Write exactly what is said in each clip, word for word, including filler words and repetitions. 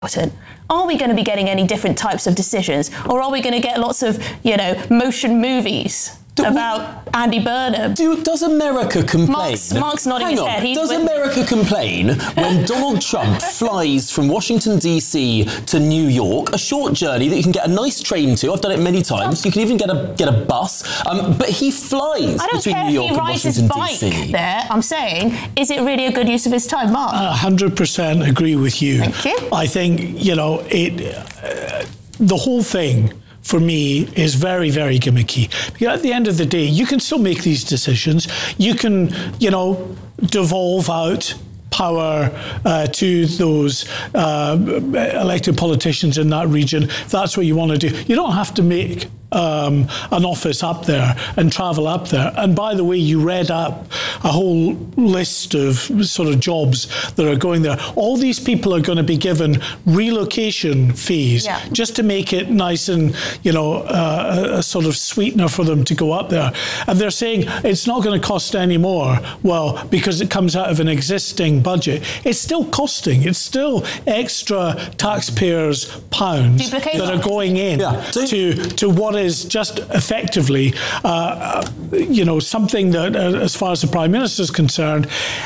Are we going to be getting any different types of decisions, or are we going to get lots of, you know, motion movies do, about Andy Burnham? Do, does America complain? Mark's, Mark's nodding Hang his on. head. He's does with... America complain when Donald Trump flies from Washington D C to New York, a short journey that you can get a nice train to? I've done it many times. You can even get a get a bus, um, but he flies I don't between care New York if he and rides Washington his D C. bike there. I'm saying, is it really a good use of his time, Mark? one hundred percent agree with you. Thank you. I think, you know, it. Uh, the whole thing for me is very, very gimmicky. Because at the end of the day, you can still make these decisions. You can, you know, devolve out power uh, to those uh, elected politicians in that region. If that's what you want to do. You don't have to make um, an office up there and travel up there. And by the way, you read up a whole list of sort of jobs that are going there. All these people are going to be given relocation fees yeah. just to make it nice and, you know, uh, a, a sort of sweetener for them to go up there. And they're saying it's not going to cost any more. Well, because it comes out of an existing budget. It's still costing. It's still extra taxpayers' pounds Duplicate that are going in yeah. to, to what is just effectively, uh, you know, something that, uh, as far as the Prime Minister is concerned,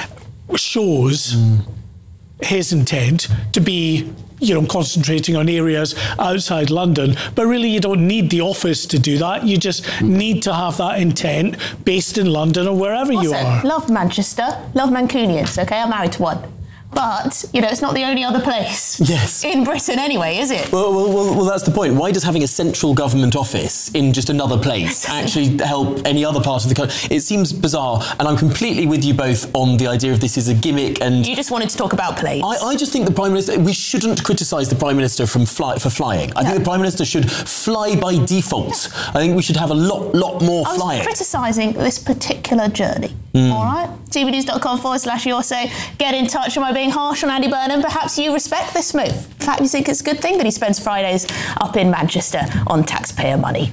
shows mm. his intent to be, you know, concentrating on areas outside London. But really, you don't need the office to do that. You just mm. need to have that intent based in London or wherever also, you are. Love Manchester, love Mancunians, OK? I'm married to one. But, you know, it's not the only other place yes. in Britain anyway, is it? Well, well, well, well, that's the point. Why does having a central government office in just another place actually help any other part of the country? It seems bizarre, and I'm completely with you both on the idea of this is a gimmick. And you just wanted to talk about planes. I, I just think the Prime Minister, we shouldn't criticise the Prime Minister from fly, for flying. I no. think the Prime Minister should fly by default. I think we should have a lot, lot more I flying. I was criticising this particular journey. Mm. All right? tvnews.com forward slash your say. Get in touch. Am I being harsh on Andy Burnham? Perhaps you respect this move. In fact, you think it's a good thing that he spends Fridays up in Manchester on taxpayer money.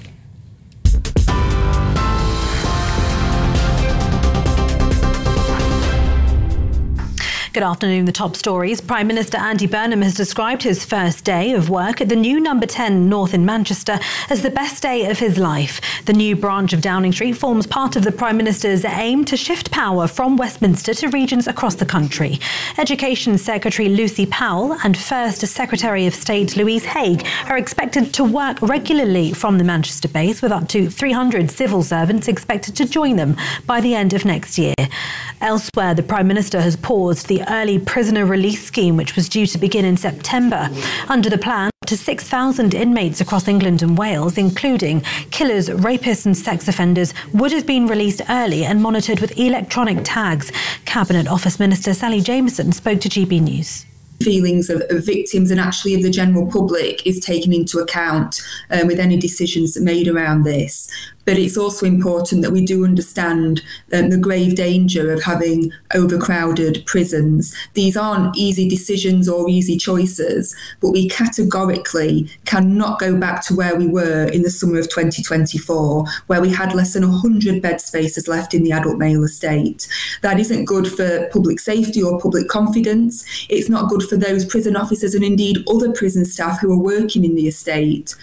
Good afternoon. The top stories. Prime Minister Andy Burnham has described his first day of work at the new number ten North in Manchester as the best day of his life. The new branch of Downing Street forms part of the Prime Minister's aim to shift power from Westminster to regions across the country. Education Secretary Lucy Powell and First Secretary of State Louise Haigh are expected to work regularly from the Manchester base, with up to three hundred civil servants expected to join them by the end of next year. Elsewhere, the Prime Minister has paused the early prisoner release scheme, which was due to begin in September. Under the plan, up to six thousand inmates across England and Wales, including killers, rapists and sex offenders, would have been released early and monitored with electronic tags. Cabinet Office Minister Sally Jameson spoke to G B News. Feelings of, of victims and actually of the general public is taken into account um, with any decisions made around this. But it's also important that we do understand um, the grave danger of having overcrowded prisons. These aren't easy decisions or easy choices, but we categorically cannot go back to where we were in the summer of twenty twenty-four, where we had less than one hundred bed spaces left in the adult male estate. That isn't good for public safety or public confidence. It's not good for those prison officers and indeed other prison staff who are working in the estate.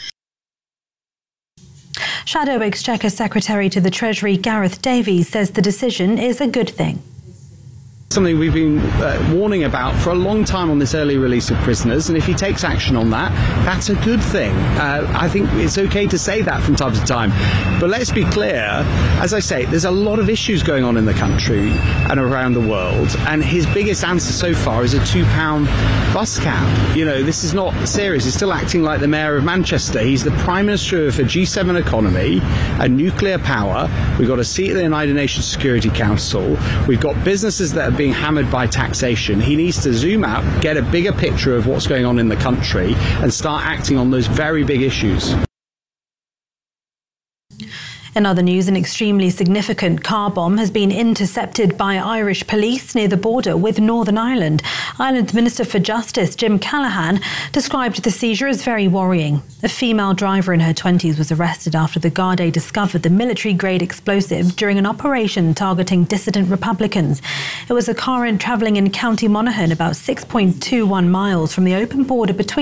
Shadow Exchequer Secretary to the Treasury Gareth Davies says the decision is a good thing. Something we've been uh, warning about for a long time on this early release of prisoners, and if he takes action on that, that's a good thing. Uh, I think it's okay to say that from time to time. But let's be clear, as I say, there's a lot of issues going on in the country and around the world, and his biggest answer so far is a two pound bus cap. You know, this is not serious. He's still acting like the Mayor of Manchester. He's the Prime Minister of a G seven economy and nuclear power. We've got a seat at the United Nations Security Council. We've got businesses that are being hammered by taxation. He needs to zoom out, get a bigger picture of what's going on in the country and start acting on those very big issues. In other news, an extremely significant car bomb has been intercepted by Irish police near the border with Northern Ireland. Ireland's Minister for Justice, Jim Callaghan, described the seizure as very worrying. A female driver in her twenties was arrested after the Gardaí discovered the military-grade explosive during an operation targeting dissident Republicans. It was a car travelling in County Monaghan, about six point two one miles from the open border between